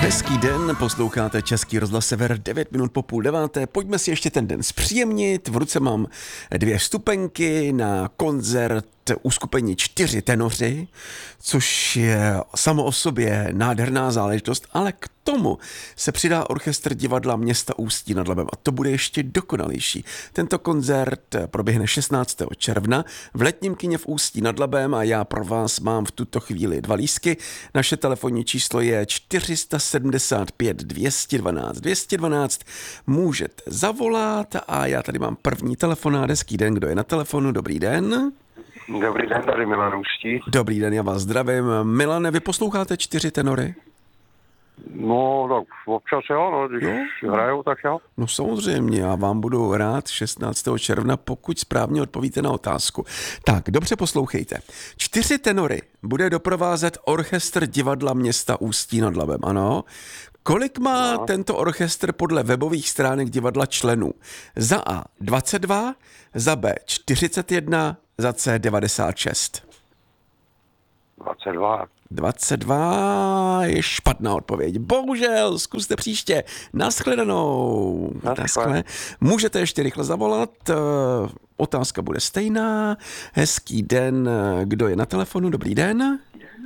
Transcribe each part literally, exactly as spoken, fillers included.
Hezký den, posloucháte Český rozhlas Sever, devět minut po půl deváté. Pojďme si ještě ten den zpříjemnit. V ruce mám dvě vstupenky na koncert uskupení Čtyři tenoři, což je samo o sobě nádherná záležitost, ale k tomu se přidá orchestr divadla města Ústí nad Labem a to bude ještě dokonalejší. Tento koncert proběhne šestnáctého června v letním kině v Ústí nad Labem a já pro vás mám v tuto chvíli dva lístky. Naše telefonní číslo je čtyři sedmdesát pět dvě stě dvanáct dvě stě dvanáct. Můžete zavolat a já tady mám první telefonát. Hezký den, kdo je na telefonu? Dobrý den. Dobrý den, tady Milan Ústí. Dobrý den, já vás zdravím. Milane, vy posloucháte Čtyři tenory? No, tak občas jo, no, když jo. hrajou, tak jo. No samozřejmě, já vám budu rád šestnáctého června, pokud správně odpovíte na otázku. Tak, dobře poslouchejte. Čtyři tenory bude doprovázet orchestr divadla města Ústí nad Labem, ano? Kolik má no. tento orchestr podle webových stránek divadla členů? Za A dvacet dva, za B čtyřicet jedna, za C devadesát šest. dvacet dva. dvacet dva je špatná odpověď. Bohužel, zkuste příště. Naschledanou. Naschle. Můžete ještě rychle zavolat. Otázka bude stejná. Hezký den. Kdo je na telefonu? Dobrý den.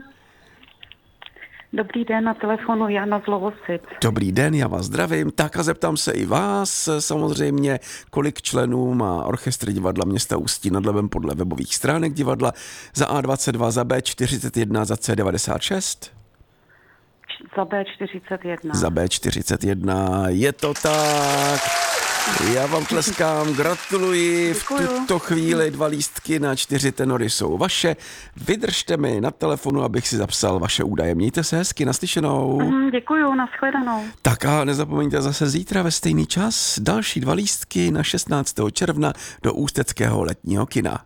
Dobrý den, na telefonu Jana z Lovosic. Dobrý den, já vás zdravím. Tak a zeptám se i vás samozřejmě, kolik členů má orchestr divadla města Ústí nad Labem podle webových stránek divadla. Za A dvacet dva, za B čtyřicet jedna, za C devadesát šest. Za B čtyřicet jedna. Za B čtyřicet jedna, je to tak. Já vám tleskám, gratuluji. Děkuju. V tuto chvíli dva lístky na Čtyři tenory jsou vaše. Vydržte mi na telefonu, abych si zapsal vaše údaje. Mějte se hezky, naslyšenou. Mm, děkuju, nashledanou. Tak a nezapomeňte zase zítra ve stejný čas další dva lístky na šestnáctého června do Ústeckého letního kina.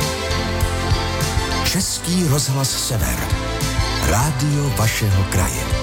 Český rozhlas Sever. Rádio vašeho kraje.